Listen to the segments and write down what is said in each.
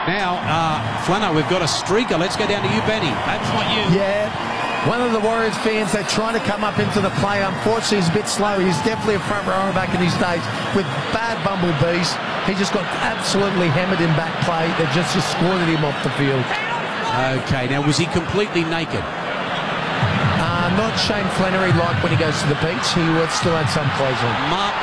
Now, Flano, we've got a streaker. Let's go down to you, Benny. That's what you... Yeah. One of the Warriors fans, they're trying to come up into the play. Unfortunately, he's a bit slow. He's definitely a front rower back in his days with bad bumblebees. He just got absolutely hammered in back play. They just escorted him off the field. Okay, now was he completely naked? Not Shane Flannery like when he goes to the beach. He still had some clothes on.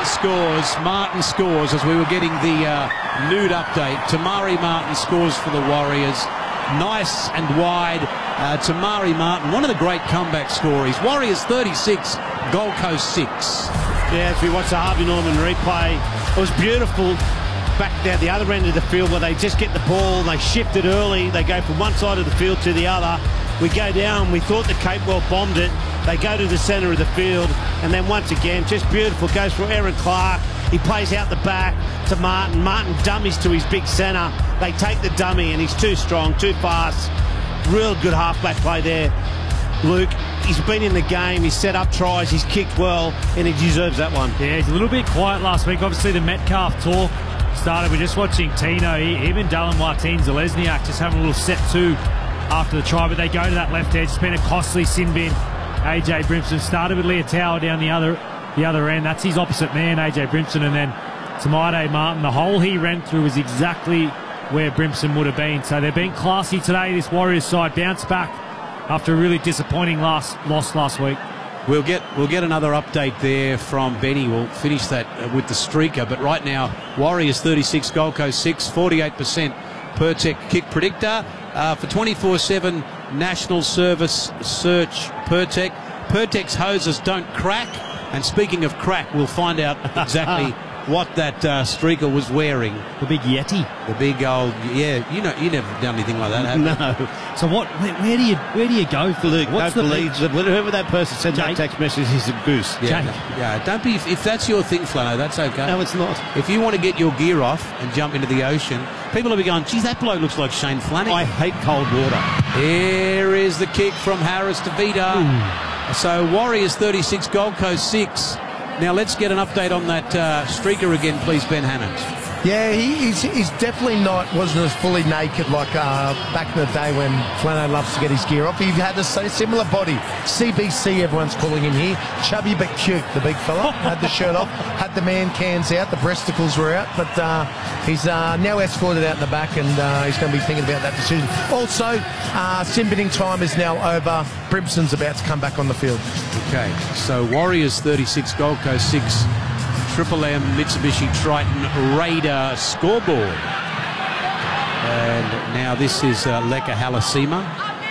Martin scores as we were getting the nude update. Tamari Martin scores for the Warriors. Nice and wide. Tamari Martin, one of the great comeback stories. Warriors 36, Gold Coast 6. Yeah, as we watch the Harvey Norman replay, it was beautiful back down the other end of the field where they just get the ball, they shift it early, they go from one side of the field to the other. We go down, we thought the Cape World bombed it, they go to the centre of the field, and then once again, just beautiful, goes for Aaron Clark, he plays out the back to Martin, Martin dummies to his big centre, they take the dummy and he's too strong, too fast, real good halfback play there. Luke, he's been in the game, he's set up tries, he's kicked well, and he deserves that one. Yeah, he's a little bit quiet last week, obviously the Metcalf talk started, we're just watching Tino, even Dallin Martin-Zelezniak just having a little set two after the try, but they go to that left edge. It's been a costly sin bin. AJ Brimson started with Leotau down the other end. That's his opposite man, AJ Brimson, and then Tamade Martin. The hole he ran through was exactly where Brimson would have been. So they're being classy today, this Warriors side. Bounce back after a really disappointing loss last week. We'll get another update there from Benny. We'll finish that with the streaker. But right now, Warriors 36, Gold Coast 6, 48% Pertec kick predictor. For 24/7 national service search Pertec. Pertec's hoses don't crack. And speaking of crack, we'll find out exactly what that streaker was wearing. The big Yeti. The big old, yeah. You never done anything like that, have you? No. So where do you go for Luke, what's don't the believe whoever that person sends that text message is a goose. Yeah, don't be. If that's your thing, Flano, that's okay. No, it's not. If you want to get your gear off and jump into the ocean, people will be going, geez, that bloke looks like Shane Flanagan. I hate cold water. Here is the kick from Harris to Vida. So Warriors 36, Gold Coast 6. Now let's get an update on that streaker again, please, Ben Hannant. Yeah, he's definitely wasn't as fully naked like back in the day when Flano loves to get his gear off. He had a similar body. CBC, everyone's calling him here. Chubby but cute, the big fella. Had the shirt off, had the man cans out, the breasticles were out, but he's now escorted out in the back, and he's going to be thinking about that decision. Also, sin binning time is now over. Brimson's about to come back on the field. Okay, so Warriors 36, Gold Coast 6. Triple M Mitsubishi Triton Raider scoreboard. And now this is Leka Halasima.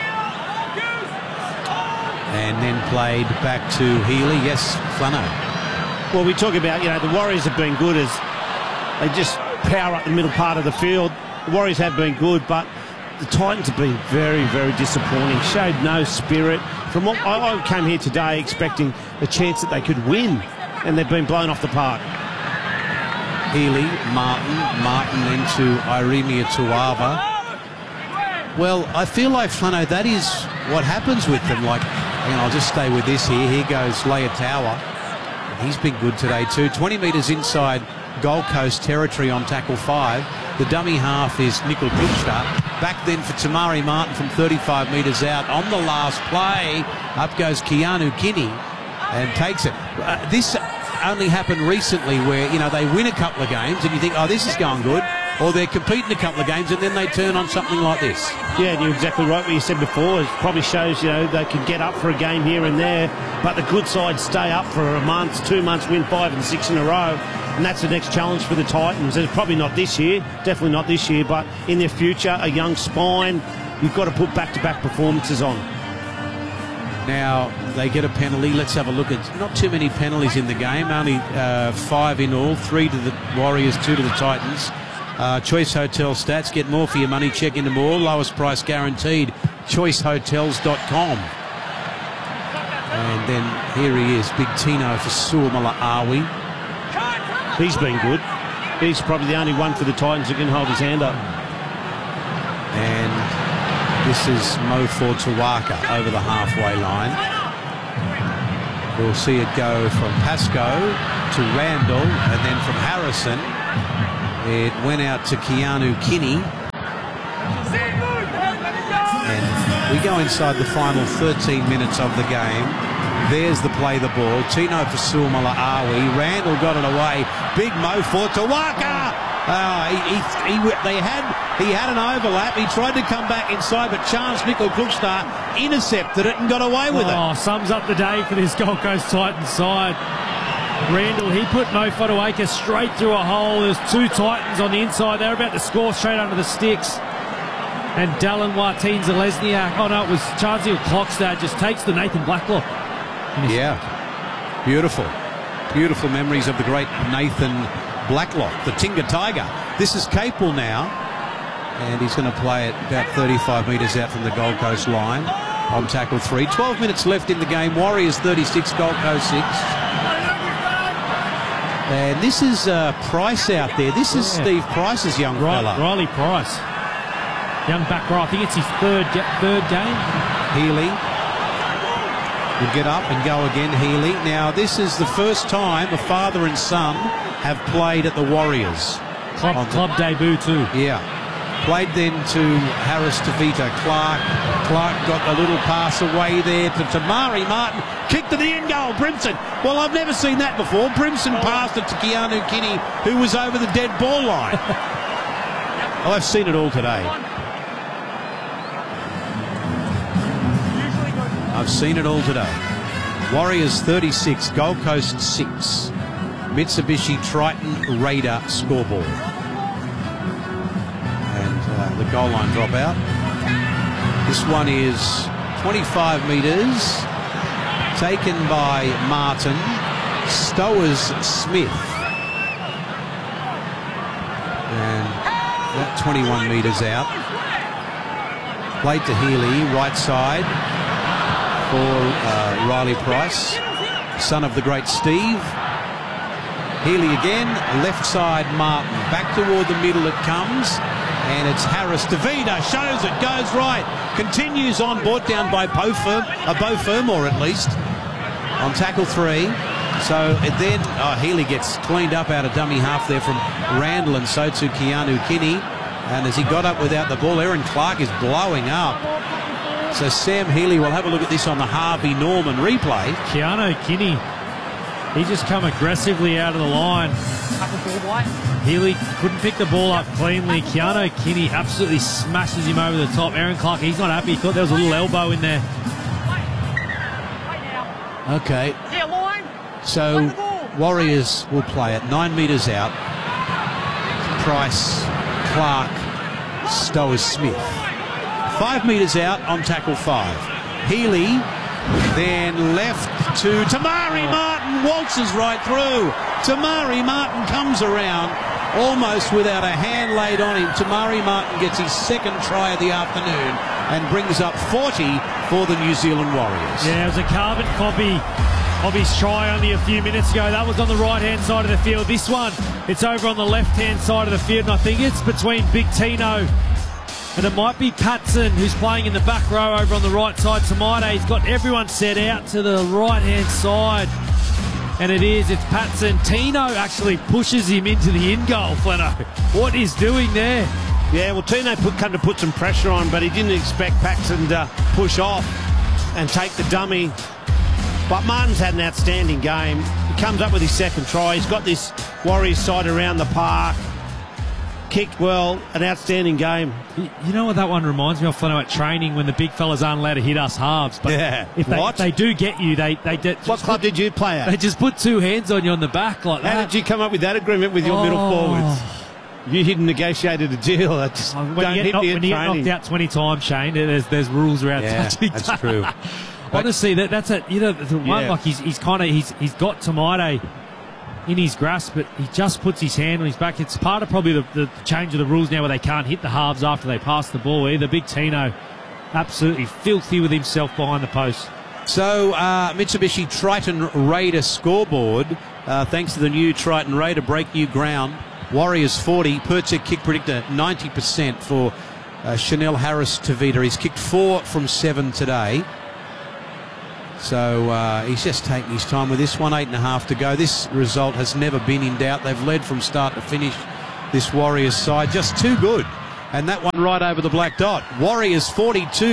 And then played back to Healy. Yes, Flano. Well, we talk about, the Warriors have been good as they just power up the middle part of the field. The Warriors have been good, but the Titans have been very, very disappointing. Showed no spirit. From what I came here today expecting a chance that they could win, and they've been blown off the park. Healy, Martin into Iremia Tuava. Well, I feel like, Flano, that is what happens with them. Like, I'll just stay with this here. Here goes Leotau. He's been good today too. 20 metres inside Gold Coast territory on tackle 5. The dummy half is Nickel Pilchta. Back then for Tamari Martin from 35 metres out. On the last play, up goes Keanu Kinney and takes it. This only happened recently where, they win a couple of games and you think, oh, this is going good. Or they're competing a couple of games and then they turn on something like this. Yeah, and you're exactly right what you said before. It probably shows, they can get up for a game here and there, but the good sides stay up for a month, 2 months, win 5 and 6 in a row. And that's the next challenge for the Titans. It's probably not this year, definitely not this year, but in the future, a young spine, you've got to put back-to-back performances on. Now, they get a penalty. Let's have a look at not too many penalties in the game, only 5 in all, 3 to the Warriors, 2 to the Titans. Choice Hotel stats, get more for your money, check into more, lowest price guaranteed, choicehotels.com. And then here he is, Big Tino for Suamala Awi. He's been good. He's probably the only one for the Titans who can hold his hand up. And this is Mo Fortuaka over the halfway line. We'll see it go from Pascoe to Randall, and then from Harrison it went out to Keanu Kinney. We go inside the final 13 minutes of the game. There's the play the ball. Tino Fasulmala Awi. Randall got it away. Big Mo for Tawaka. He had an overlap. He tried to come back inside, but Chance Nickel Klukstar intercepted it and got away with it. Sums up the day for this Gold Coast Titans side. Randall, he put Mo Fotuaika straight through a hole. There's two Titans on the inside. They're about to score straight under the sticks. And Dallin Watine-Zelezniak, it was Chancey Klokstad, just takes the Nathan Blacklock. Yeah, beautiful. Beautiful memories of the great Nathan Blacklock, the Tingha Tiger. This is Capel now, and he's going to play it about 35 metres out from the Gold Coast line on tackle 3. 12 minutes left in the game. Warriors 36, Gold Coast 6. And this is Price out there. This is Steve Price's young fella. Riley Price. Young back row. I think it's his third game. Healy will get up and go again. Healy. Now, this is the first time a father and son have played at the Warriors. Club debut too. Yeah. Played then to Harris Tavita. Clark got a little pass away there to Tamari Martin. Kick to the end goal. Brimson. Well, I've never seen that before. Brimson passed it to Keanu Kinney, who was over the dead ball line. Well, I've seen it all today. I've seen it all today. Warriors 36, Gold Coast 6. Mitsubishi Triton Raider scoreboard. And the goal line dropout. This one is 25 metres. Taken by Martin. Stowers Smith. And that 21 metres out. Played to Healy, right side for Riley Price, son of the great Steve. Healy again, left side Martin. Back toward the middle it comes. And it's Harris. Tavita shows it, goes right. Continues on, brought down by Beau Fermor at least, on tackle 3. So then Healy gets cleaned up out of dummy half there from Randall, and so to Keanu Kinney. And as he got up without the ball, Aaron Clark is blowing up. So Sam Healy will have a look at this on the Harvey Norman replay. Keanu Kinney, he just come aggressively out of the line. Healy couldn't pick the ball up cleanly. Keanu Kinney absolutely smashes him over the top. Aaron Clark, he's not happy. He thought there was a little elbow in there. Okay. So Warriors will play it 9 metres out. Price, Clark, Stowers Smith. 5 metres out on tackle 5. Healy then left to Tamari Martin, waltzes right through. Tamari Martin comes around almost without a hand laid on him. Tamari Martin gets his second try of the afternoon and brings up 40 for the New Zealand Warriors. Yeah, it was a carbon copy of his try only a few minutes ago. That was on the right-hand side of the field. This one, it's over on the left-hand side of the field, and I think it's between Big Tino and it might be Patson, who's playing in the back row over on the right side. Tamade, he's got everyone set out to the right-hand side. And it's Patson. Tino actually pushes him into the in-goal, Fleno. What he's doing there. Yeah, well, Tino come to put some pressure on, but he didn't expect Patson to push off and take the dummy. But Martin's had an outstanding game. He comes up with his second try. He's got this Warriors side around the park. Kicked well, an outstanding game. You know what that one reminds me of, Fleno, at training when the big fellas aren't allowed to hit us halves. But yeah. If they do get you, What club did you play at? They just put two hands on you on the back like that. How did you come up with that agreement with your middle forwards? You hadn't negotiated a deal. Just when you get knocked out 20 times, Shane, there's rules around touching. That's true. Honestly, that's it. You know, the one like he's got Tamade in his grasp, but he just puts his hand on his back. It's part of probably the change of the rules now where they can't hit the halves after they pass the ball either. Big Tino absolutely filthy with himself behind the post. So Mitsubishi Triton Raider scoreboard, thanks to the new Triton Raider, break new ground. Warriors 40, Pertec kick predictor 90% for Chanel Harris Tavita. He's kicked 4 from 7 today. So he's just taking his time with this one. 8.5 to go. This result has never been in doubt. They've led from start to finish, this Warriors side. Just too good. And that one right over the black dot. Warriors 42,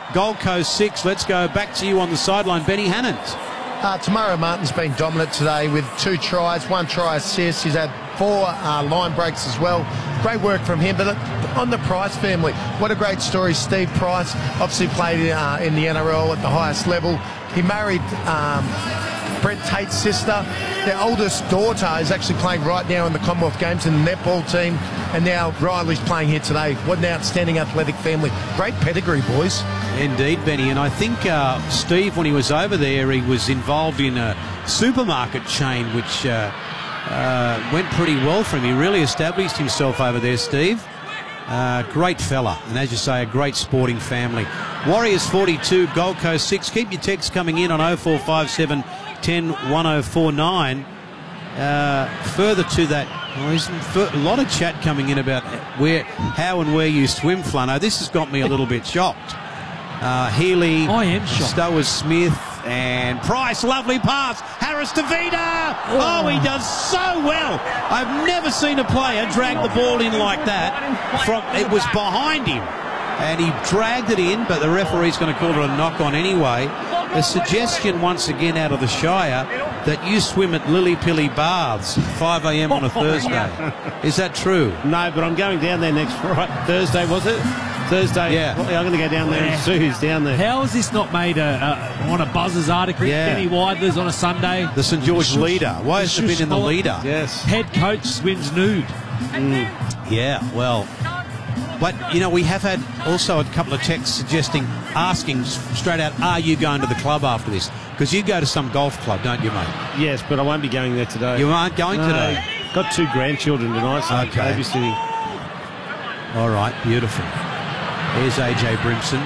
Gold Coast 6. Let's go back to you on the sideline, Benny Hannant. Tamara Martin's been dominant today with 2 tries, 1 try assist. He's had 4 line breaks as well. Great work from him. But on the Price family, what a great story. Steve Price obviously played in the NRL at the highest level. He married Brent Tate's sister. Their oldest daughter is actually playing right now in the Commonwealth Games in the netball team. And now Riley's playing here today. What an outstanding athletic family. Great pedigree, boys. Indeed, Benny. And I think Steve, when he was over there, he was involved in a supermarket chain which went pretty well for him. He really established himself over there, Steve. Great fella. And as you say, a great sporting family. Warriors 42, Gold Coast 6. Keep your texts coming in on 0457 10 1049. Further to that, there's a lot of chat coming in about how and where you swim, Flano. This has got me a little bit shocked. Healy, I am shocked. Stowers Smith, and Price. Lovely pass. Harris to Vida. Oh, he does so well. I've never seen a player drag the ball in like that. It was behind him, and he dragged it in, but the referee's going to call it a knock on anyway. A suggestion once again out of the Shire that you swim at Lily Pilly Baths 5 a.m. on a Thursday. Is that true? No, but I'm going down there next Thursday, was it? Thursday. Yeah. I'm going to go down there and see who's down there. How is this not made on a Buzzers article? Yeah. Kenny Widler's on a Sunday. The St George leader. Why has it been in the leader? Yes. Head coach swims nude. Yeah, well, but, you know, we have had also a couple of texts asking straight out, are you going to the club after this? Because you go to some golf club, don't you, mate? Yes, but I won't be going there today. You aren't going today? Got 2 grandchildren tonight, so Okay. babysitting. All right, beautiful. Here's AJ Brimson.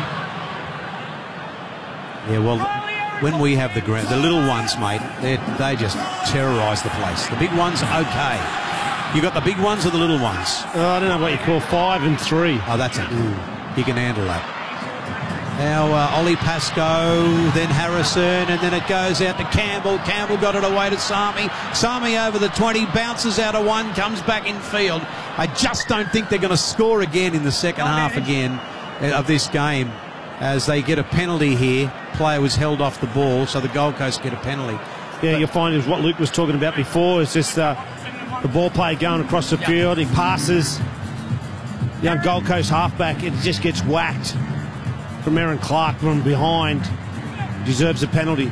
Yeah, well, when we have the little ones, mate, they just terrorise the place. The big ones, okay. You got the big ones or the little ones? Oh, I don't know what you call 5 and 3. Oh, that's it. You can handle that. Now, Ollie Pascoe, then Harrison, and then it goes out to Campbell. Campbell got it away to Sami. Sami over the 20, bounces out of 1, comes back in field. I just don't think they're going to score again in the second half again of this game, as they get a penalty here. Player was held off the ball, so the Gold Coast get a penalty. Yeah, you'll find is what Luke was talking about before. It's just the ball player going across the field. He passes. Young Gold Coast halfback, it just gets whacked from Aaron Clark from behind. Deserves a penalty.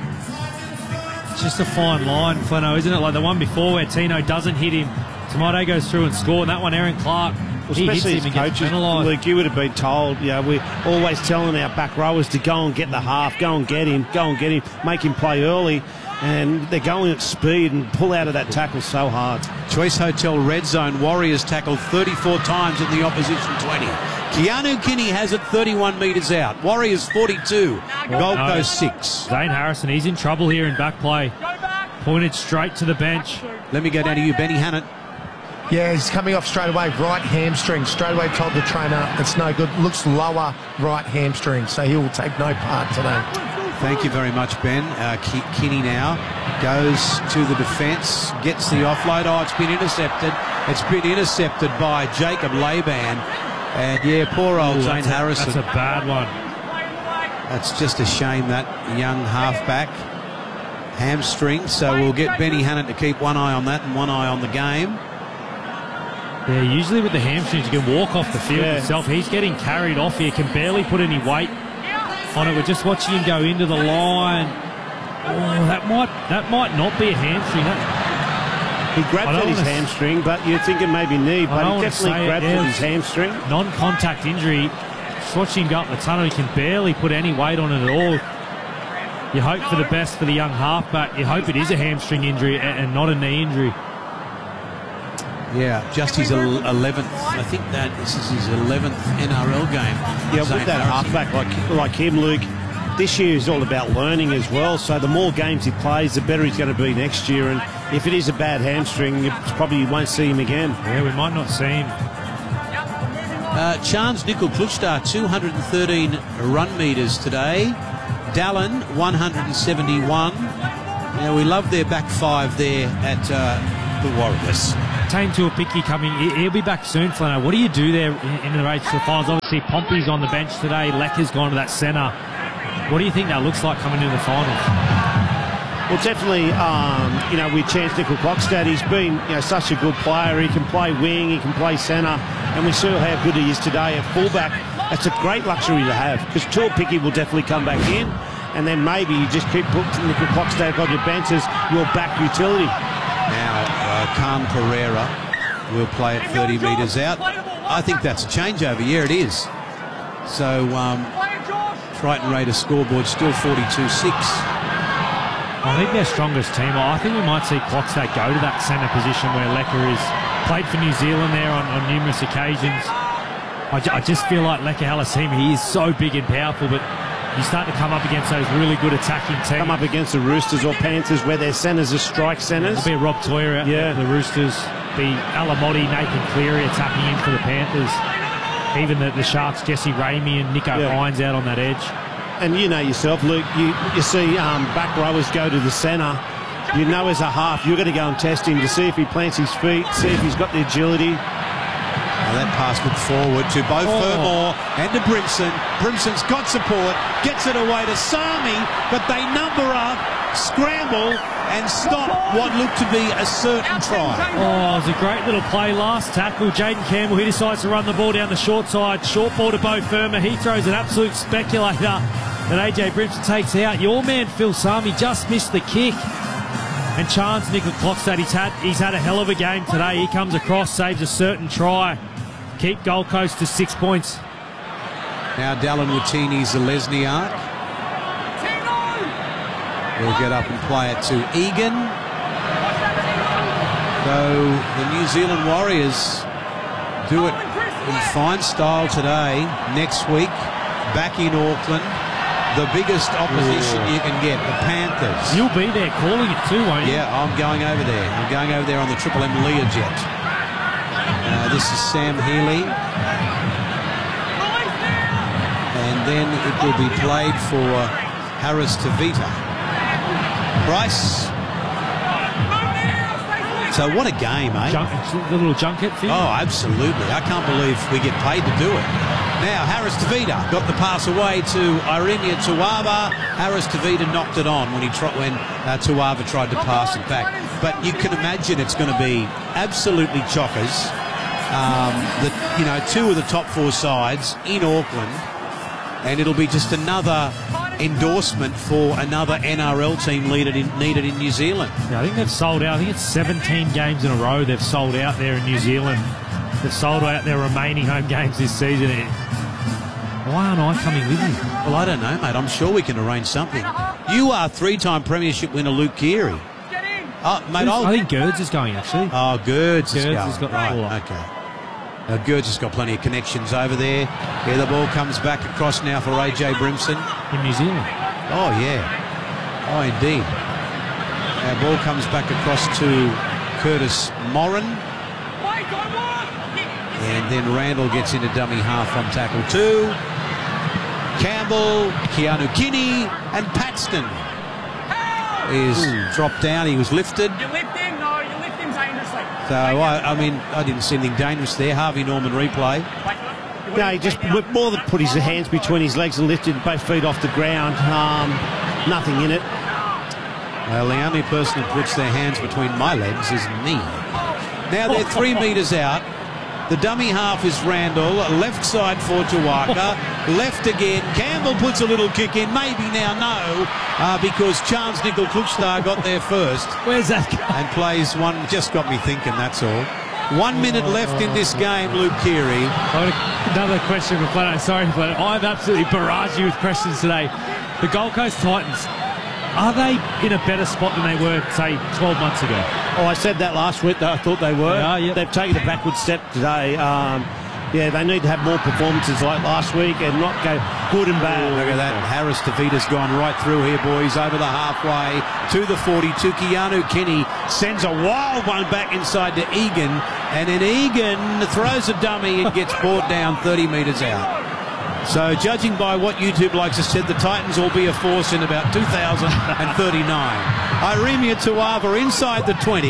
It's just a fine line, Flano, isn't it? Like the one before where Tino doesn't hit him. Tomato goes through and score, and that one, Aaron Clark, he hits him and gets penalised. Luke, you would have been told, we're always telling our back rowers to go and get the half, go and get him, make him play early. And they're going at speed and pull out of that tackle so hard. Choice Hotel Red Zone, Warriors tackled 34 times in the opposition 20. Keanu Kinney has it 31 metres out. Warriors 42, Gold Coast 6. Zane Harrison, he's in trouble here in back play. Pointed straight to the bench. Let me go down to you, Benny Hannant. Yeah, he's coming off straight away, right hamstring. Straight away told the trainer it's no good. Looks lower right hamstring, so he will take no part today. Thank you very much, Ben. Kinney now goes to the defence, gets the offload. Oh, it's been intercepted. It's been intercepted by Jacob Laban. And, yeah, poor old Zane Harrison. That's a bad one. That's just a shame, that young halfback. Hamstring, so we'll get Benny Hannant to keep one eye on that and one eye on the game. Yeah, usually with the hamstrings, you can walk off the field himself. He's getting carried off here, can barely put any weight on it. We're just watching him go into the line. Oh, that might not be a hamstring. He grabbed at his hamstring, but you're thinking maybe knee, but he definitely grabbed at his hamstring. Non-contact injury. Just watching him go up the tunnel, he can barely put any weight on it at all. You hope for the best for the young halfback. You hope it is a hamstring injury and not a knee injury. Yeah, just his 11th. I think that this is his 11th NRL game. Yeah, with that halfback like him, Luke, this year is all about learning as well. So the more games he plays, the better he's going to be next year. And if it is a bad hamstring, you probably won't see him again. Yeah, we might not see him. Chance Nickel Kluchtar, 213 run metres today. Dallin, 171. Now, we love their back five there at the Warriors. Tane Tuapiki coming. He'll be back soon, Flano. What do you do there in the race to the finals? Obviously, Pompey's on the bench today. Lecker's gone to that centre. What do you think that looks like coming into the finals? Well, definitely, with Chance Nickel-Klokstad, he's been, such a good player. He can play wing, he can play centre, and we saw how good he is today at fullback. That's a great luxury to have, because Tuapiki will definitely come back in, and then maybe you just keep putting Nickel-Klokstad on your bench as your back utility. Now, Khan Pereira will play at 30 metres out. I think that's a changeover. Yeah, it is. So, Triton Raiders scoreboard still 42-6. I think their strongest team. I think we might see Klokstad go to that centre position where Lecker is. Played for New Zealand there on numerous occasions. I just feel like Lecker Halasima, he is so big and powerful, but you start to come up against those really good attacking teams. Come up against the Roosters or Panthers where their centres are strike centres. It'll be Rob Toyer out there for the Roosters. Be Alamotti, Nathan Cleary attacking in for the Panthers. Even the Sharks, Jesse Ramey and Nico Hines out on that edge. And you know yourself, Luke, you see back rowers go to the centre. You know as a half, you're going to go and test him to see if he plants his feet, see if he's got the agility. Now that pass looked forward to both Fermor and to Brimson. Brimson's got support, gets it away to Sami, but they number up, scramble, and stop what looked to be a certain try. Oh, it was a great little play. Last tackle, Jaden Campbell, he decides to run the ball down the short side. Short ball to Beau Fermor. He throws an absolute speculator that AJ Brimson takes out. Your man, Phil Sami, just missed the kick. And Chance Nickel-Klokstad, he's had a hell of a game today. He comes across, saves a certain try. Keep Gold Coast to 6 points. Now Dallin Watini-Zelezniak will get up and play it to Egan. So the New Zealand Warriors do it in fine style today. Next week, back in Auckland, the biggest opposition you can get, the Panthers. You'll be there calling it too, won't you? Yeah, I'm going over there. I'm going over there on the Triple M Learjet. This is Sam Healy. And then it will be played for Harris Tavita. Price. So what a game, eh? The little junket thing? Oh, absolutely. I can't believe we get paid to do it. Now, Harris Tavita got the pass away to Iremia Tuava. Harris Tavita knocked it on when Tuava tried to pass it back. But you can imagine it's going to be absolutely chockers. Two of the top four sides in Auckland, and it'll be just another endorsement for another NRL team needed in New Zealand. Yeah, I think they've sold out. I think it's 17 games in a row they've sold out there in New Zealand. They've sold out their remaining home games this season. Why aren't I coming with you? Well, I don't know, mate. I'm sure we can arrange something. You are three-time premiership winner Luke Keary. Mate, I think Gerds is going, actually. Oh, Gerds is going. Has got the ball up. Okay. Gerds has got plenty of connections over there. Yeah, the ball comes back across now for AJ Brimson. In New Zealand. Oh, yeah. Oh, indeed. Our ball comes back across to Curtis Moran. And then Randall gets into dummy half on tackle 2. Campbell, Keanu Kinney, and Paxton is dropped down. He was lifted. You lift him? No, you lift him dangerously. So, I didn't see anything dangerous there. Harvey Norman replay. No, he just more than put his hands between his legs and lifted both feet off the ground. Nothing in it. Well, the only person that puts their hands between my legs is me. Now they're 3 metres out. The dummy half is Randall. Left side for Tuaka. Left again. Campbell puts a little kick in. Maybe now no, because Chance Nickel-Klokstad got there first. Where's that going? And plays one. Just got me thinking, that's all. 1 minute left in this game, Luke Keary. Another question for Flano. Sorry, Flano. I've absolutely barraged you with questions today. The Gold Coast Titans, are they in a better spot than they were, say, 12 months ago? Oh, I said that last week that I thought they were. Yep. They've taken a backward step today. They need to have more performances like last week and not go good and bad. Look at that. Harris Tavita's gone right through here, boys, over the halfway to the 42. Keanu Kinney sends a wild one back inside to Egan, and then Egan throws a dummy and gets brought down 30 metres out. So, judging by what YouTube likes has said, the Titans will be a force in about 2039. Iremia Tuava inside the 20,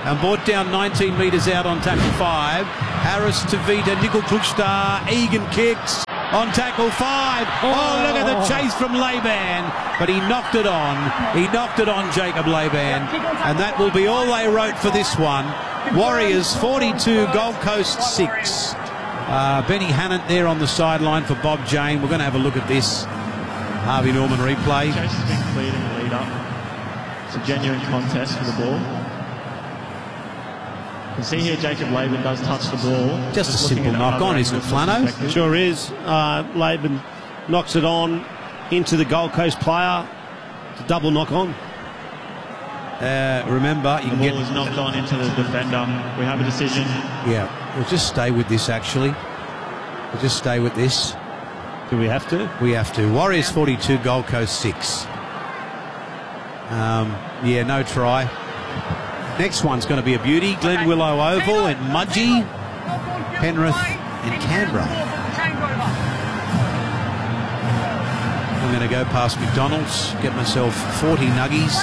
and brought down 19 metres out on tackle 5. Harris to Vita, Nickel Klukstar, Egan kicks on tackle 5. Oh, look at the chase from Laban, but he knocked it on. He knocked it on, Jacob Laban, and that will be all they wrote for this one. Warriors 42, Gold Coast 6. Benny Hannant there on the sideline for Bob Jane. We're going to have a look at this Harvey Norman replay. Chase has been cleared in the lead up. It's a genuine contest for the ball. You can see here Jacob Laban does touch the ball. Just a simple knock on, isn't it, Flano? Sure is. Laban knocks it on into the Gold Coast player. It's a double knock on. Remember, you The can ball get... is knocked on into the defender. We have a decision. Yeah, we'll just stay with this, actually. We'll just stay with this. Do we have to? We have to. Warriors 42, Gold Coast 6. Yeah, no try. Next one's going to be a beauty. Glen Willow Oval and Mudgee, Penrith and Canberra. I'm going to go past McDonald's, get myself 40 nuggies.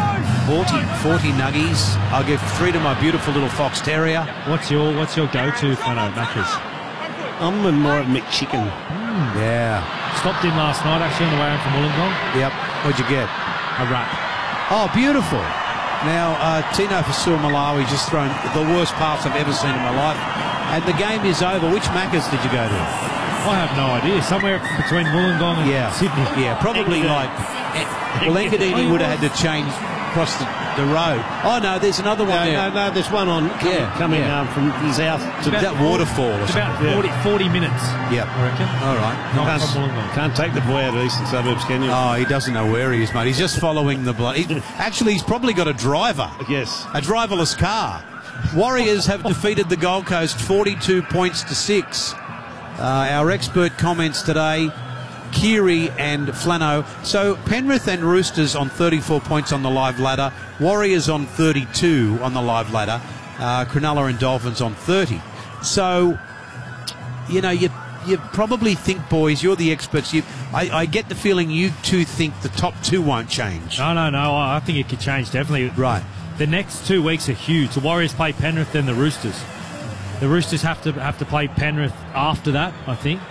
40 nuggies. I'll give 3 to my beautiful little fox terrier. What's your go-to, Flano, Macca's? I'm more of McChicken. Yeah. Stopped in last night, actually, on the way home from Wollongong. Yep. What'd you get? A wrap. Oh, beautiful. Now, Tino Fasua Malawi just thrown the worst pass I've ever seen in my life. And the game is over. Which Macca's did you go to? I have no idea. Somewhere between Wollongong and Sydney. Yeah, probably like... Well, Engadini would have had to change across the road. Oh, no, there's another one there. No, there's one on coming from the south. To that waterfall. Or It's something. about 40 minutes, Yep. I reckon. All right. Not from Wollongong. Can't take the boy out of eastern suburbs, can you? Oh, he doesn't know where he is, mate. He's just following the blood. Actually, he's probably got a driver. Yes. A driverless car. Warriors have defeated the Gold Coast 42 points to 6. Our expert comments today, Keary and Flano. So Penrith and Roosters on 34 points on the live ladder. Warriors on 32 on the live ladder. Cronulla and Dolphins on 30. So, you know, you probably think, boys, you're the experts. I get the feeling you two think the top 2 won't change. No. I think it could change, definitely. Right. The next 2 weeks are huge. The Warriors play Penrith, then the Roosters. The Roosters have to play Penrith after that, I think.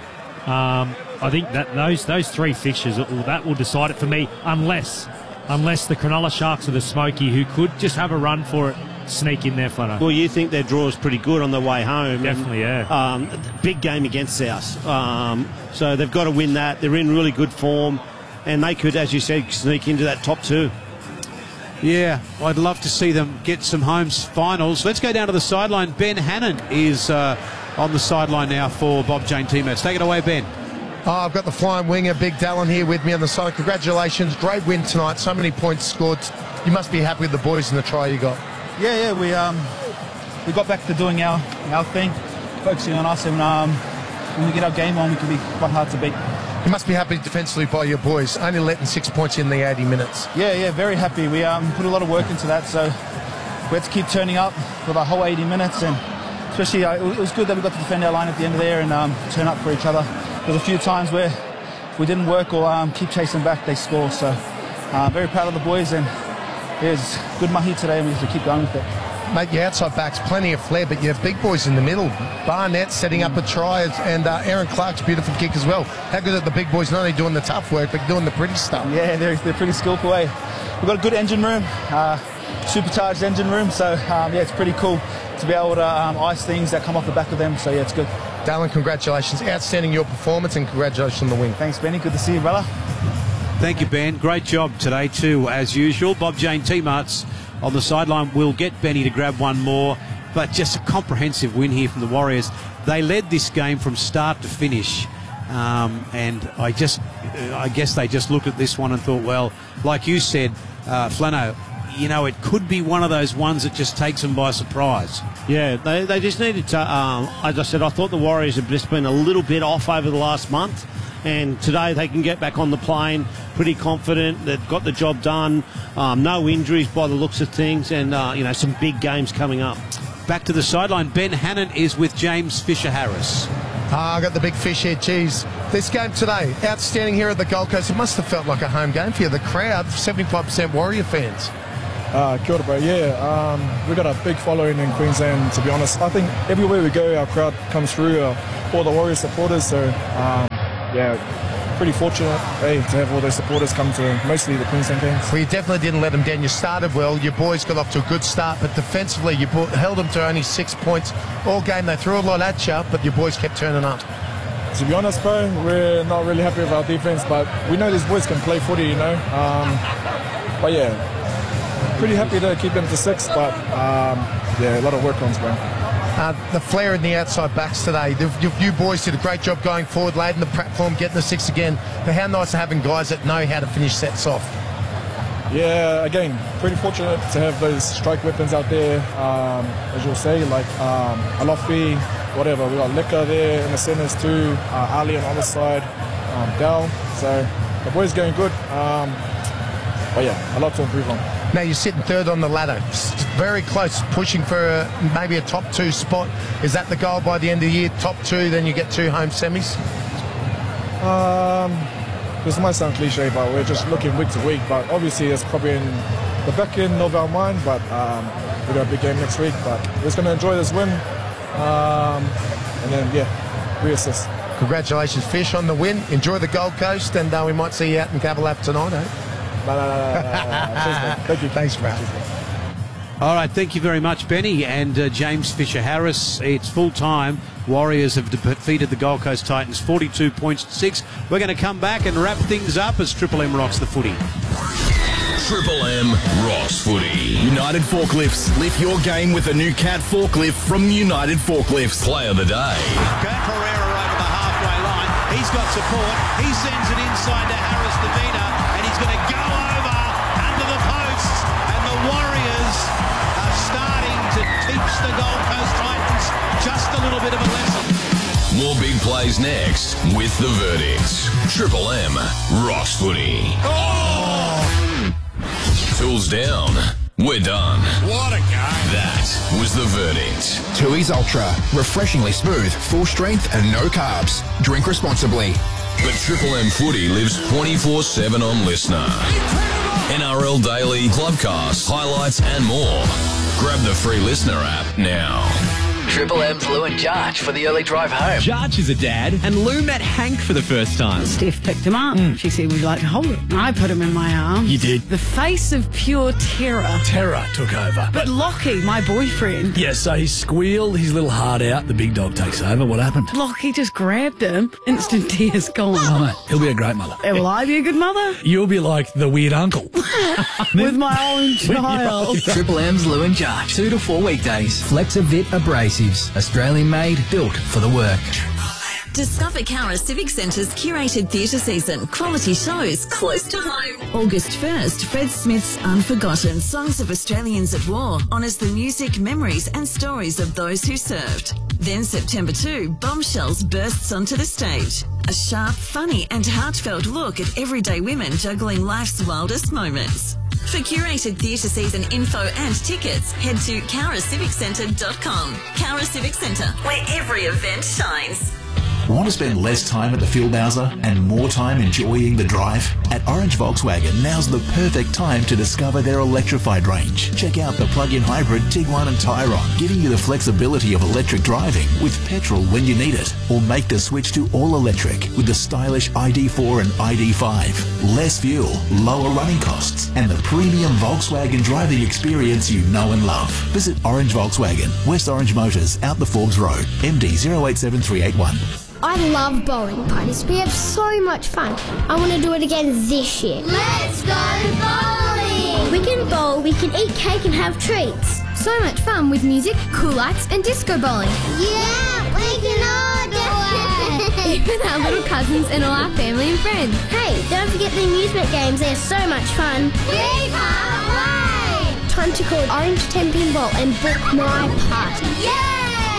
I think that those 3 fixtures, that will decide it for me, unless the Cronulla Sharks or the Smoky, who could just have a run for it, sneak in there, Flano. Well, you think their draw is pretty good on the way home. Definitely, and, big game against South. So they've got to win that. They're in really good form, and they could, as you said, sneak into that top 2. Yeah, I'd love to see them get some home finals. Let's go down to the sideline. Ben Hannant is on the sideline now for Bob Jane teammates. Take it away, Ben. Oh, I've got the flying winger, Big Dallin, here with me on the side. Congratulations. Great win tonight. So many points scored. You must be happy with the boys and the try you got. Yeah, we got back to doing our thing, focusing on us, and when we get our game on, we can be quite hard to beat. You must be happy defensively by your boys, only letting 6 points in the 80 minutes. Yeah, very happy. We put a lot of work into that, so we had to keep turning up for the whole 80 minutes, and especially it was good that we got to defend our line at the end of there and turn up for each other. There's a few times where if we didn't work or keep chasing back, they score. So very proud of the boys, and it's good mahi today, and we have to keep going with it. Mate, your outside backs, plenty of flair, but you have big boys in the middle. Barnett setting up a try, and Aaron Clark's beautiful kick as well. How good are the big boys not only doing the tough work, but doing the pretty stuff? Yeah, they're pretty skillful. We've got a good engine room, supercharged engine room, so yeah, it's pretty cool to be able to ice things that come off the back of them, so yeah, it's good. Dallin, congratulations. Outstanding your performance, and congratulations on the win. Thanks, Benny. Good to see you, brother. Thank you, Ben. Great job today, too, as usual. Bob Jane T-Marts on the sideline. We'll get Benny to grab one more, but just a comprehensive win here from the Warriors. They led this game from start to finish, and I guess they just looked at this one and thought, well, like you said, Flano, you know, it could be one of those ones that just takes them by surprise. Yeah, they just needed to, as I said, I thought the Warriors have just been a little bit off over the last month, and today they can get back on the plane pretty confident. They've got the job done. No injuries by the looks of things, and, you know, some big games coming up. Back to the sideline. Ben Hannant is with James Fisher-Harris. I got the big fish here, geez. This game today, outstanding here at the Gold Coast. It must have felt like a home game for you. The crowd, 75% Warrior fans. Kia ora, bro. Yeah, we got a big following in Queensland, to be honest. I think everywhere we go, our crowd comes through, all the Warriors supporters. So, pretty fortunate to have all those supporters come to mostly the Queensland games. Well, you definitely didn't let them down. You started well. Your boys got off to a good start, but defensively, you held them to only 6 points all game. They threw a lot at you, but your boys kept turning up. To be honest, bro, we're not really happy with our defense, but we know these boys can play footy, you know. But yeah, pretty happy to keep them to 6, but a lot of work on, bro. The flair in the outside backs today. You boys did a great job going forward, laying the platform, getting the 6 again. But how nice to having guys that know how to finish sets off. Yeah, again, pretty fortunate to have those strike weapons out there. As you'll say, like Alofi, whatever. We got Liquor there in the centres too. Ali on the other side, Dal. So the boys going good. But yeah, a lot to improve on. Now you're sitting third on the ladder, very close, pushing for maybe a top 2 spot. Is that the goal by the end of the year? Top 2, then you get 2 home semis? This might sound cliche, but we're just looking week to week. But obviously, it's probably in the back end of our mind. But we got a big game next week. But we're just going to enjoy this win, and then reassess. Congratulations, Fish, on the win. Enjoy the Gold Coast, and we might see you out in Cavalap tonight, eh? No. Thank you. Thanks, Brad. All right, thank you very much, Benny and James Fisher-Harris. It's full time. Warriors have defeated the Gold Coast Titans 42 points to 6. We're going to come back and wrap things up as Triple M rocks the footy. Triple M rocks footy. United Forklifts. Lift your game with a new Cat forklift from United Forklifts. Play of the day. Pereira over the halfway line. He's got support. He sends it inside to Harris Davina, and he's going to go over under the posts. And the Warriors are starting to teach the Gold Coast Titans just a little bit of a lesson. More big plays next with the verdicts. Triple M rocks footy. Tools down. We're done. What a game. That was the verdict. Tooheys Ultra. Refreshingly smooth, full strength and no carbs. Drink responsibly. But Triple M footy lives 24/7 on Listener. NRL Daily, Clubcast, highlights and more. Grab the free Listener app now. Triple M's Lou and Jarch for the early drive home. Jarch is a dad, and Lou met Hank for the first time. Steph picked him up. She said, would you like to hold it? I put him in my arms. You did? The face of pure terror. Terror took over. But Lockie, my boyfriend. Yeah, so he squealed his little heart out. The big dog takes over. What happened? Lockie just grabbed him. Instant tears gone. Oh, mate, he'll be a great mother. Will I be a good mother? You'll be like the weird uncle. With my own child. Triple M's Lou and Jarch. 2 to 4 weekdays. Flexavit Abrasives. Australian made, built for the work. Discover Cowra Civic Centre's curated theatre season. Quality shows close to home. August 1st, Fred Smith's Unforgotten Songs of Australians at War honours the music, memories and stories of those who served. Then September 2, Bombshells bursts onto the stage. A sharp, funny and heartfelt look at everyday women juggling life's wildest moments. For curated theatre season info and tickets, head to cowraciviccentre.com. Cowra Civic Centre, where every event shines. Want to spend less time at the Fieldhauser and more time enjoying the drive? At Orange Volkswagen, now's the perfect time to discover their electrified range. Check out the plug-in hybrid Tiguan and Tyron, giving you the flexibility of electric driving with petrol when you need it. Or make the switch to all-electric with the stylish ID4 and ID5. Less fuel, lower running costs, and the premium Volkswagen driving experience you know and love. Visit Orange Volkswagen, West Orange Motors, out the Forbes Road, MD 087381. I love bowling parties. We have so much fun. I want to do it again this year. Let's go bowling! We can bowl, we can eat cake and have treats. So much fun with music, cool lights and disco bowling. Yeah, we can all do it! Even our little cousins and all our family and friends. Hey, don't forget the amusement games. They're so much fun. We can't wait! Time to call Orange 10 Pinball and book my party. Yeah!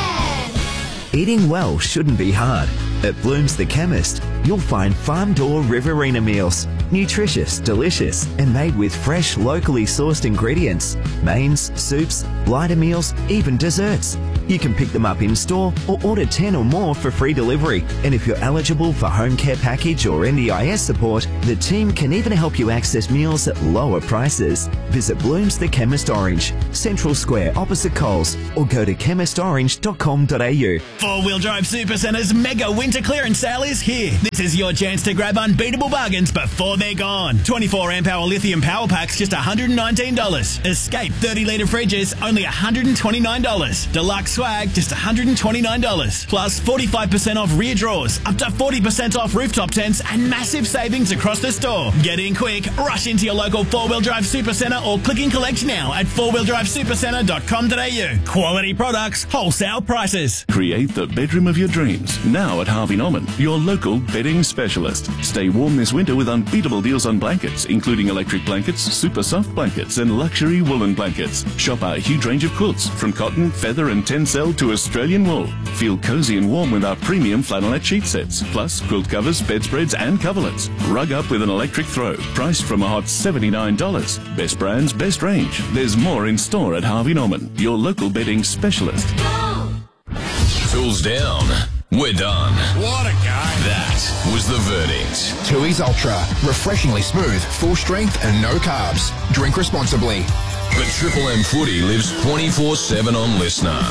Eating well shouldn't be hard. At Bloom's The Chemist, you'll find farm-door Riverina meals. Nutritious, delicious, and made with fresh, locally sourced ingredients. Mains, soups, lighter meals, even desserts. You can pick them up in store or order 10 or more for free delivery. And if you're eligible for home care package or NDIS support, the team can even help you access meals at lower prices. Visit Bloom's The Chemist Orange, Central Square opposite Coles, or go to chemistorange.com.au. Four-Wheel Drive Supercentre's mega winter clearance sale is here. This is your chance to grab unbeatable bargains before they're gone. 24 amp hour lithium power packs just $119. Escape 30-litre fridges only $129. Deluxe swag just $129. Plus 45% off rear drawers, up to 40% off rooftop tents, and massive savings across the store. Get in quick, rush into your local 4-Wheel Drive Supercentre or click and collect now at 4wheeldrivesupercentre.com.au. Quality products, wholesale prices. Create the bedroom of your dreams now at Harvey Norman, your local bedding specialist. Stay warm this winter with unbeatable deals on blankets, including electric blankets, super soft blankets, and luxury woolen blankets. Shop our huge range of quilts from cotton, feather, and tencel to Australian wool. Feel cozy and warm with our premium flannelette sheet sets, plus quilt covers, bedspreads, and coverlets. Rug up with an electric throw, priced from a hot $79. Best brands, best range. There's more in store at Harvey Norman, your local bedding specialist. Tools down. We're done. What a game. That was the verdict. Tooheys Ultra. Refreshingly smooth, full strength and no carbs. Drink responsibly. But Triple M Footy lives 24/7 on Listener.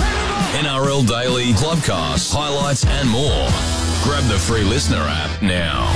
NRL Daily, Clubcast, highlights and more. Grab the free Listener app now.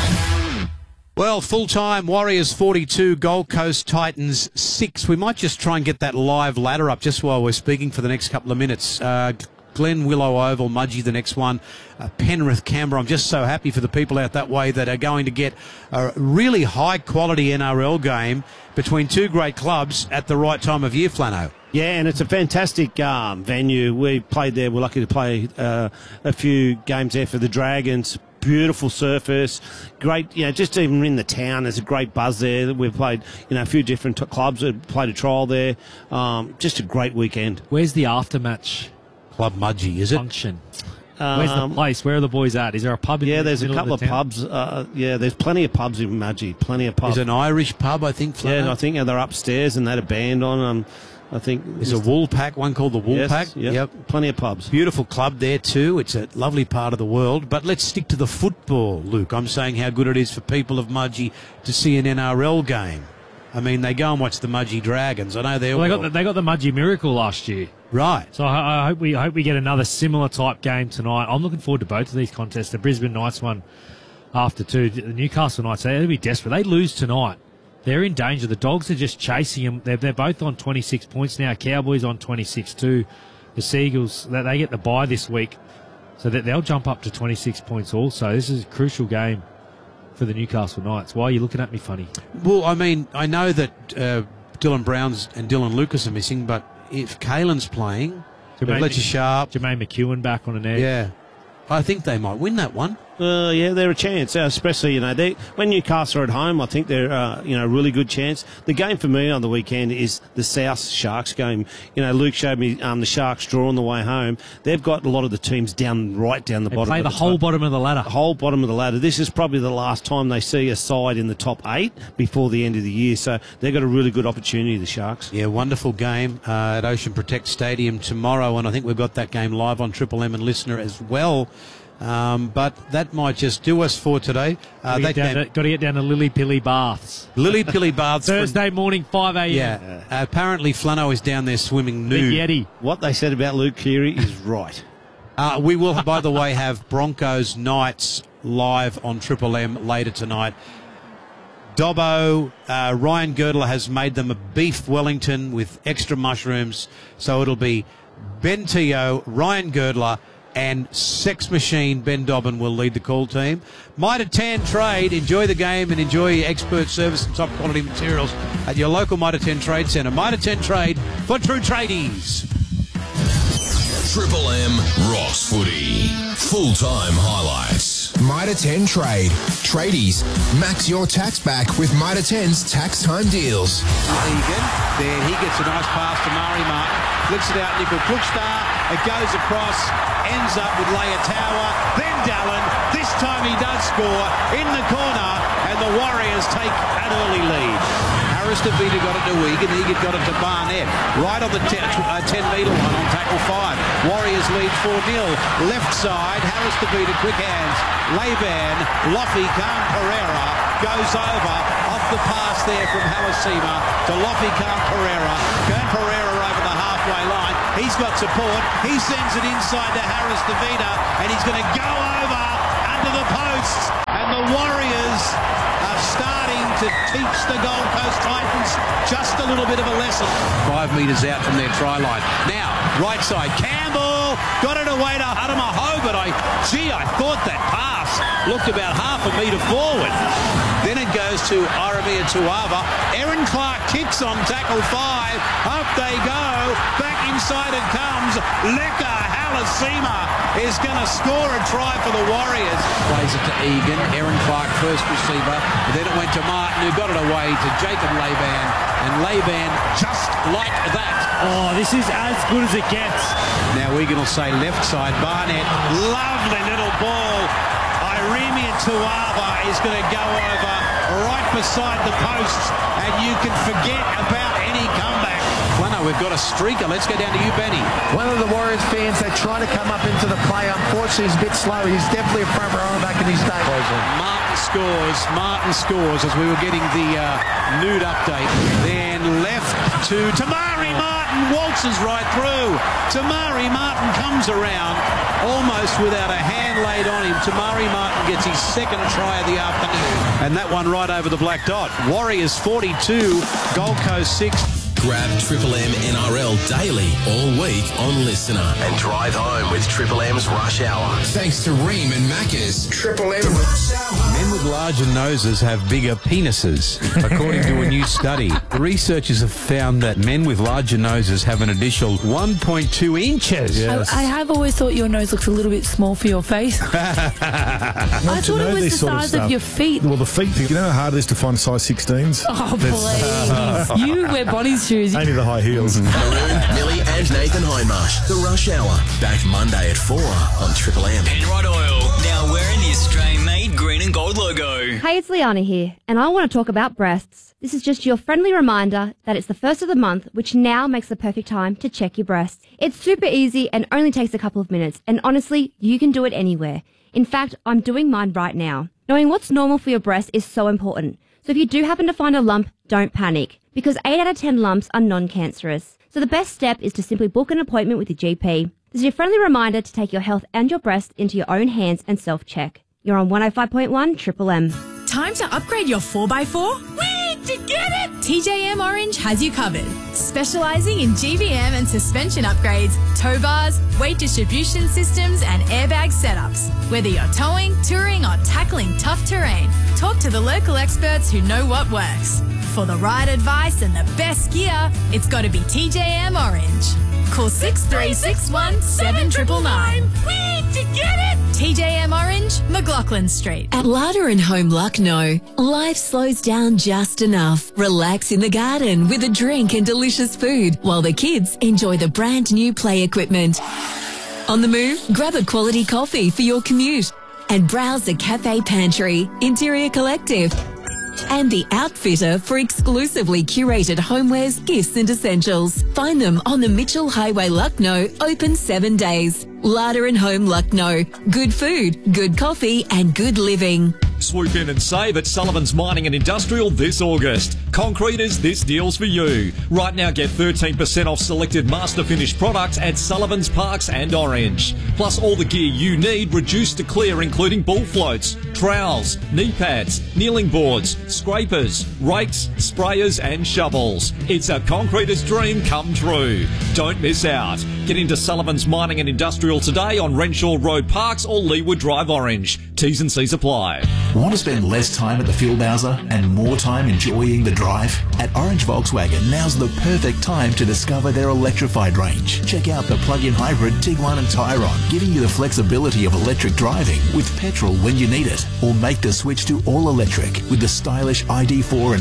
Well, full-time, Warriors 42, Gold Coast Titans 6. We might just try and get that live ladder up just while we're speaking for the next couple of minutes. Glen Willow Oval, Mudgee the next one, Penrith, Canberra. I'm just so happy for the people out that way that are going to get a really high-quality NRL game between two great clubs at the right time of year, Flano. Yeah, and it's a fantastic venue. We played there. We're lucky to play a few games there for the Dragons. Beautiful surface, great, just even in the town, there's a great buzz there. We've played, a few different clubs that played a trial there. Just a great weekend. Where's the aftermatch? Club Mudgee, is it? Function. Where's the place? Where are the boys at? Is there a pub in there's a couple of pubs. There's plenty of pubs in Mudgee, plenty of pubs. There's an Irish pub, I think, Flano. Yeah, I think they're upstairs and they had a band on. I think there's a Woolpack, one called the Woolpack. Yes, yep, plenty of pubs. Beautiful club there too. It's a lovely part of the world. But let's stick to the football, Luke. I'm saying how good it is for people of Mudgee to see an NRL game. I mean, they go and watch the Mudgee Dragons. I know they got the Mudgee Miracle last year. Right. So I hope we get another similar type game tonight. I'm looking forward to both of these contests. The Brisbane Knights one after 2. The Newcastle Knights, they'll be desperate. They lose tonight. They're in danger. The Dogs are just chasing them. They're both on 26 points now. Cowboys on 26 too. The Seagulls, they get the bye this week, so that they'll jump up to 26 points also. This is a crucial game for the Newcastle Knights. Why are you looking at me funny? Well, I mean, I know that Dylan Browns and Dylan Lucas are missing, but if Kalen's playing, Fletcher Sharp, Jermaine McEwen back on an edge. Yeah, I think they might win that one. Yeah, they're a chance, especially, when Newcastle are at home, I think they're, a really good chance. The game for me on the weekend is the South Sharks game. Luke showed me the Sharks draw on the way home. They've got a lot of the teams right down the bottom. They play the whole bottom of the ladder. Whole bottom of the ladder. This is probably the last time they see a side in the top 8 before the end of the year. So they've got a really good opportunity, the Sharks. Yeah, wonderful game at Ocean Protect Stadium tomorrow, and I think we've got that game live on Triple M and Listener as well. But that might just do us for today. Got to get down to Lily Pilly Baths. Lily Pilly Baths. Thursday morning, 5 a.m. Yeah. Apparently, Flano is down there swimming nude. Big Yeti. What they said about Luke Keary is right. We will, by the way, have Broncos Knights live on Triple M later tonight. Dobbo, Ryan Girdler has made them a beef Wellington with extra mushrooms. So it'll be Ben Teo, Ryan Girdler, and Sex Machine Ben Dobbin will lead the call team. Mitre 10 Trade, enjoy the game and enjoy expert service and top quality materials at your local Mitre 10 Trade Centre. Mitre 10 Trade for true tradies. Triple M Ross Footy. Full-time highlights. Mitre 10 Trade. Tradies. Max your tax back with Mitre 10's tax time deals. Egan, then he gets a nice pass to Murray Martin. Flicks it out, Nickel Crookstar. It goes across, ends up with Leia Tower. Then Dallin. This time he does score in the corner, and the Warriors take an early lead. Harris DeVita got it to Egan. Egan got it to Barnett. Right on the 10-metre line on tackle 5. Warriors lead 4-0. Left side, Harris DeVita, quick hands. Laban, Loffy, Khan Pereira goes over. Off the pass there from Halasima to Loffy, Khan Pereira. Khan Pereira over the halfway line. He's got support. He sends it inside to Harris DeVita, and he's going to go over under the posts. And the Warriors are starting to teach the Gold Coast Titans just a little bit of a lesson. 5 metres out from their try line. Now, right side, Campbell got it away to Hutamaho, but I thought that pass looked about half a metre forward. Then it goes to Aramia Tuava. Aaron Clark kicks on tackle 5. Up they go. Back inside it comes. Leka Halasima is going to score a try for the Warriors. Plays it to Egan. Aaron Clark, first receiver. Then it went to Martin, who got it away to Jacob Laban. And Laban just like that. Oh, this is as good as it gets. Now Egan will say left side. Barnett, lovely little ball. Iremia Tuava is going to go over right beside the posts, and you can forget about any comeback. Flano, we've got a streaker. Let's go down to you, Benny. One of the Warriors fans, they try to come up into the play. Unfortunately, he's a bit slow. He's definitely a front rower back in his day. Martin scores as we were getting the nude update. Then left to Tamari Martin, waltzes right through. Tamari Martin comes around almost without a hand laid on him. Tamari Martin gets his second try of the afternoon. And that one right over the black dot. Warriors 42, Gold Coast 6. Grab Triple M NRL daily all week on Listener and drive home with Triple M's Rush Hour. Thanks to Ream and Macca's. Triple M. Men with larger noses have bigger penises, according to a new study. The researchers have found that men with larger noses have an additional 1.2 inches. Yes. I have always thought your nose looks a little bit small for your face. I thought it was the size of your feet. Well, the feet thing, you know how hard it is to find size 16s? Oh, please. You wear Bonnie's shoes. Only the high heels. Maroon, Millie and Nathan Hindmarsh. The Rush Hour. Back Monday at 4 on Triple M. Penrod Oil. Now wearing the Australian-made green and gold logo. Hey, it's Liana here, and I want to talk about breasts. This is just your friendly reminder that it's the first of the month, which now makes the perfect time to check your breasts. It's super easy and only takes a couple of minutes, and honestly, you can do it anywhere. In fact, I'm doing mine right now. Knowing what's normal for your breast is so important. So if you do happen to find a lump, don't panic, because 8 out of 10 lumps are non-cancerous. So the best step is to simply book an appointment with your GP. This is your friendly reminder to take your health and your breast into your own hands and self-check. You're on 105.1 Triple M. Time to upgrade your 4x4? Wait to get it! TJM Orange has you covered. Specialising in GVM and suspension upgrades, tow bars, weight distribution systems and airbag setups. Whether you're towing, touring or tackling tough terrain, talk to the local experts who know what works. For the right advice and the best gear, it's got to be TJM Orange. Call 6361 7999. Wait to get it! TJM Orange, McLaughlin Street. At Larder and Home Lucknow, life slows down just enough. Relax in the garden with a drink and delicious food while the kids enjoy the brand new play equipment. On the move, grab a quality coffee for your commute and browse the Cafe Pantry, Interior Collective, and The Outfitter for exclusively curated homewares, gifts and essentials. Find them on the Mitchell Highway, Lucknow, open 7 days. Larder and Home Lucknow. Good food, good coffee and good living. Swoop in and save at Sullivan's Mining and Industrial this August. Concreters, this deal's for you. Right now get 13% off selected master finished products at Sullivan's Parks and Orange. Plus all the gear you need reduced to clear, including ball floats, trowels, knee pads, kneeling boards, scrapers, rakes, sprayers and shovels. It's a concreter's dream come true. Don't miss out. Get into Sullivan's Mining and Industrial today on Renshaw Road Parks or Leeward Drive Orange. T's and C's apply. Want to spend less time at the Fieldbowser and more time enjoying the drive? At Orange Volkswagen, now's the perfect time to discover their electrified range. Check out the plug-in hybrid Tiguan and Tyron, giving you the flexibility of electric driving with petrol when you need it. Or make the switch to all-electric with the stylish ID4 and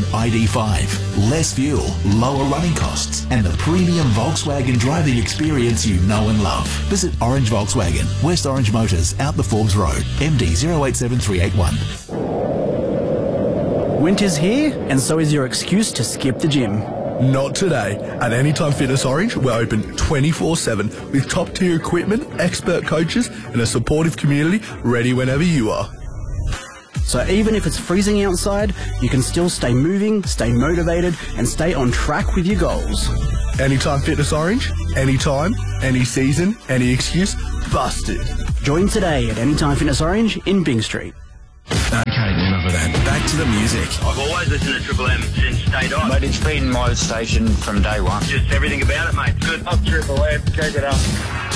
ID5. Less fuel, lower running costs, and the premium Volkswagen driving experience you know and love. Visit Orange Volkswagen, West Orange Motors, out the Forbes Road, MD 087381. Winter's here, and so is your excuse to skip the gym. Not today. At Anytime Fitness Orange, we're open 24/7 with top-tier equipment, expert coaches, and a supportive community ready whenever you are. So even if it's freezing outside, you can still stay moving, stay motivated, and stay on track with your goals. Anytime Fitness Orange, anytime, any season, any excuse, busted. Join today at Anytime Fitness Orange in Byng Street. Okay, enough of that. Back to the music. I've always listened to Triple M since day dot. Mate, it's been my station from day one. Just everything about it, mate. Good. Up Triple M, keep it up.